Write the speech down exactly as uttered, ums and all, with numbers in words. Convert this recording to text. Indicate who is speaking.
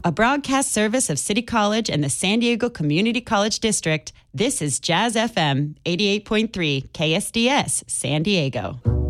Speaker 1: A broadcast service of City College and the San Diego Community College District, this is Jazz F M eighty-eight point three K S D S San Diego.